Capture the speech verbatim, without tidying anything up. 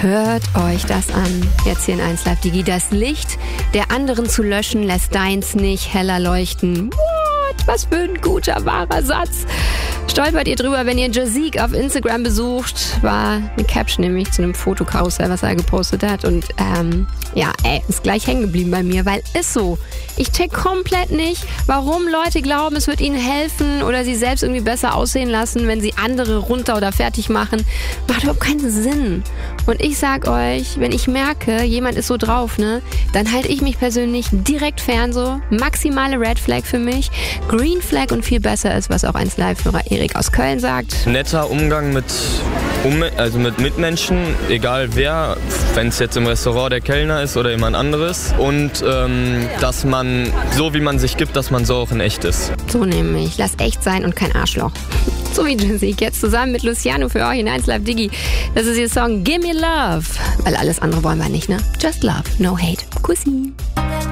Hört euch das an. Jetzt hier in eins Live Digi. Das Licht der anderen zu löschen, lässt deins nicht heller leuchten. What? Was für ein guter, wahrer Satz. Stolpert ihr drüber, wenn ihr Jazik auf Instagram besucht. War eine Caption nämlich zu einem Fotokarussell, was er gepostet hat. Und ähm, ja, ey, ist gleich hängen geblieben bei mir, weil ist so. Ich check komplett nicht, warum Leute glauben, es wird ihnen helfen oder sie selbst irgendwie besser aussehen lassen, wenn sie andere runter oder fertig machen. Macht überhaupt keinen Sinn. Und ich sag euch, wenn ich merke, jemand ist so drauf, ne, dann halte ich mich persönlich direkt fern so. Maximale Red Flag für mich. Green Flag und viel besser ist, was auch eins Live-Hörer Erik aus Köln sagt. Netter Umgang mit, um, also mit Mitmenschen, egal wer, wenn es jetzt im Restaurant der Kellner ist oder jemand anderes. Und ähm, dass man, so wie man sich gibt, dass man so auch in echt ist. So nämlich. Lass echt sein und kein Arschloch. So wie Jazik jetzt zusammen mit Luciano für euch in eins Live Digi. Das ist ihr Song Gimme Love. Weil alles andere wollen wir nicht, ne? Just love, no hate. Kussi.